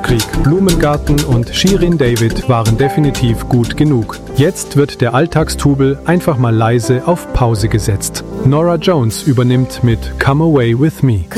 Blueskrieg, Blumengarten und Shirin David waren definitiv gut genug. Jetzt wird der Alltagstrubel einfach mal leise auf Pause gesetzt. Norah Jones übernimmt mit Come Away With Me.